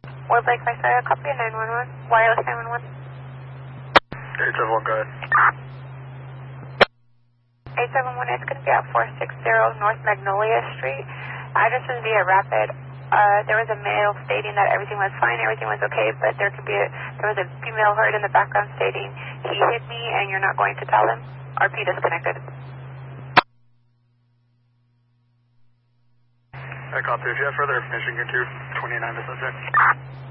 Wood Lake, I saw a copy of 911. Wireless 911. 871, go ahead. 871 is going to be at 460 North Magnolia Street. Address is via Rapid. There was a male stating that everything was fine, everything was okay, but there was a female heard in the background stating, he hit me and you're not going to tell him. RP disconnected. I copy. If you have further information, get to 29 to subject.